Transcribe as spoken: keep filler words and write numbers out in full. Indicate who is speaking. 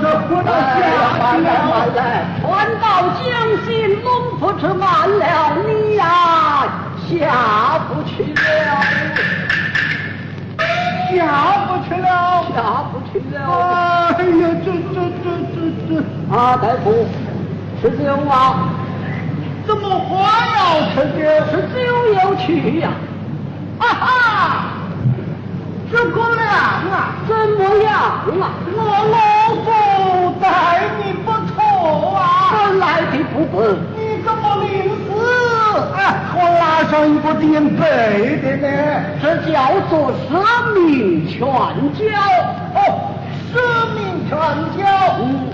Speaker 1: 这我的下
Speaker 2: 慢来慢来，传道将心，龙不知慢了你呀，下不去了，
Speaker 1: 下不去了，
Speaker 2: 下不去了。
Speaker 1: 哎呀，这这这这这
Speaker 2: 啊，大夫，吃酒啊？
Speaker 1: 怎么还要吃酒？
Speaker 2: 吃酒有趣呀！
Speaker 1: 啊哈！诸葛亮啊，
Speaker 2: 怎么样啊？
Speaker 1: 我老夫待你不错啊，
Speaker 2: 本来的不笨，
Speaker 1: 你怎么临死哎，我拉上一个垫背的呢？
Speaker 2: 这叫做舍命劝教。
Speaker 1: 哦，舍命劝教，
Speaker 2: 嗯